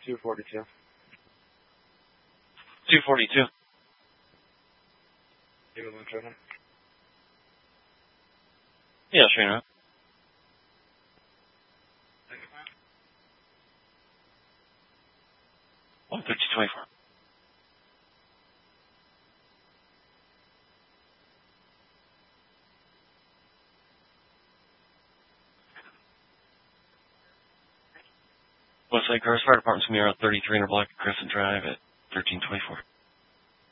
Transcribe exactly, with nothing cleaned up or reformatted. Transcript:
two forty-two. two forty-two. David one seven. Yeah, sure enough. one thirty-two twenty-four. Westside Cars Fire Department's Mira thirty-three hundred block of Crescent Drive at thirteen twenty-four.